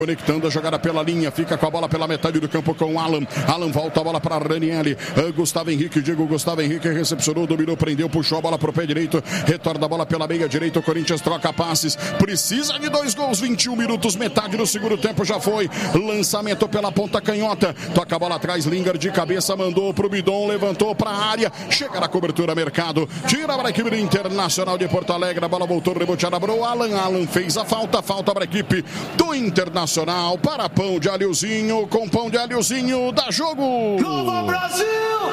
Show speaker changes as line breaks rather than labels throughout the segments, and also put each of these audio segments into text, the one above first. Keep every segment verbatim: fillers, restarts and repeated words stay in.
Conectando a jogada pela linha, fica com a bola pela metade do campo com o Alan. Alan volta a bola para Ranieri. Uh, Gustavo Henrique, Diego Gustavo Henrique recepcionou, dominou, prendeu, puxou a bola para o pé direito. Retorna a bola pela meia direita. O Corinthians troca passes. Precisa de dois gols, vinte e um minutos, metade do segundo tempo já foi. Lançamento pela ponta canhota. Toca a bola atrás, Lingard de cabeça, mandou para o Bidon, levantou para a área. Chega na cobertura, Mercado. Tira para a equipe do Internacional de Porto Alegre. A bola voltou reboteada para o Alan. Alan fez a falta. Falta para a equipe do Internacional. Para pão de alhozinho, com pão de alhozinho, dá jogo!
Nova Brasil!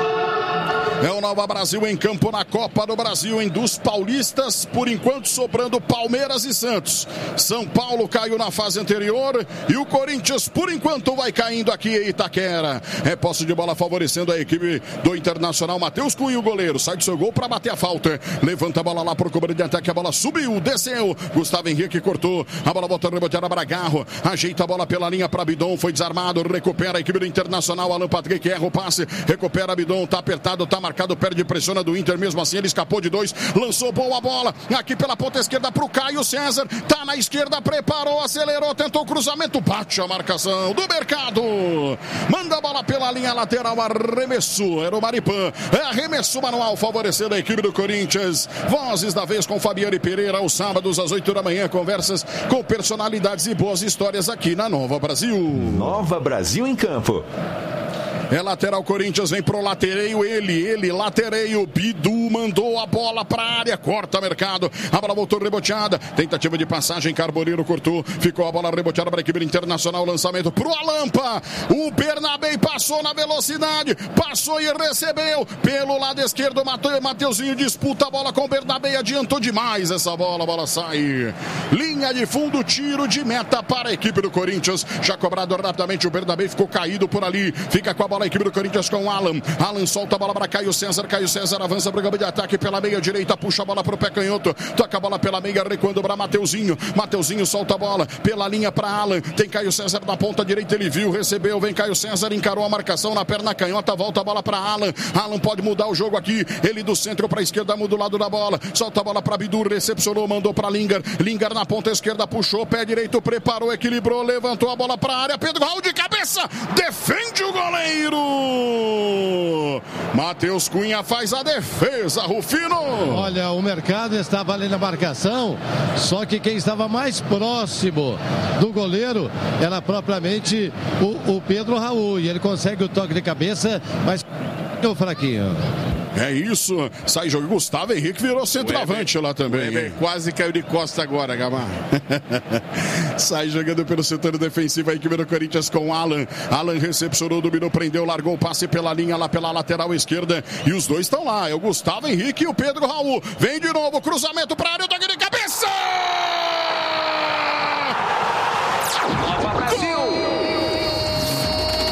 É o Nova Brasil em campo na Copa do Brasil, em dos paulistas, por enquanto sobrando Palmeiras e Santos. São Paulo caiu na fase anterior e o Corinthians, por enquanto, vai caindo aqui em Itaquera. É posse de bola favorecendo a equipe do Internacional. Matheus Cunha, o goleiro, sai do seu gol para bater a falta. Levanta a bola lá para o cobrador de ataque, a bola subiu, desceu. Gustavo Henrique cortou, a bola volta reboteada para Garro. Ajeita a bola pela linha para Bidon, foi desarmado, recupera a equipe do Internacional. Alan Patrick erra o passe, recupera Bidon, tá apertado, tá marcado, perde, pressiona do Inter, mesmo assim ele escapou de dois, lançou boa bola, aqui pela ponta esquerda pro Caio César, tá na esquerda, preparou, acelerou, tentou o cruzamento, bate a marcação do Mercado, manda a bola pela linha lateral, arremesso, era o Maripan, é arremesso manual, favorecendo a equipe do Corinthians. Vozes da vez com Fabiane Pereira, aos sábados às oito da manhã, conversas com personalidades e boas histórias aqui na Nova Brasil.
Nova Brasil em campo.
É lateral, Corinthians vem pro latereio, ele, ele, latereio, Bidu mandou a bola pra área, corta Mercado, a bola voltou reboteada, tentativa de passagem, Carboneiro cortou, ficou a bola reboteada para a equipe Internacional, lançamento pro Alampa, o Bernabé passou na velocidade, passou e recebeu, pelo lado esquerdo, Mateuzinho disputa a bola com o Bernabé, adiantou demais essa bola, a bola sai, linha de fundo, tiro de meta para a equipe do Corinthians, já cobrado rapidamente, o Bernabé ficou caído por ali, fica com a bola a equipe do Corinthians com o Alan. Alan solta a bola para Caio César. Caio César avança para o campo de ataque pela meia direita. Puxa a bola para o pé canhoto. Toca a bola pela meia, recuando para Mateuzinho. Mateuzinho solta a bola pela linha para Alan. Tem Caio César na ponta direita. Ele viu, recebeu. Vem Caio César, encarou a marcação na perna canhota. Volta a bola para Alan. Alan pode mudar o jogo aqui. Ele do centro para a esquerda, muda o lado da bola. Solta a bola para Bidu. Recepcionou, mandou para Lingard. Lingard na ponta esquerda. Puxou, pé direito, preparou, equilibrou. Levantou a bola para a área. Pedro Raul de cabeça. Defende o goleiro. Matheus Cunha faz a defesa, Rufino.
Olha, o Mercado estava ali na marcação, só que quem estava mais próximo do goleiro era propriamente o, o Pedro Raul, e ele consegue o toque de cabeça, mas o fraquinho.
É isso, sai jogo. Gustavo Henrique virou centroavante Weber, lá também.
Weber quase caiu de costa agora, Gamar.
Sai jogando pelo setor defensivo a equipe do Corinthians com Alan. Alan recepcionou, dominou, prendeu, largou o passe pela linha lá pela lateral esquerda. E os dois estão lá, é o Gustavo Henrique e o Pedro Raul. Vem de novo, cruzamento para a área, o toque de cabeça!
Nova Brasil!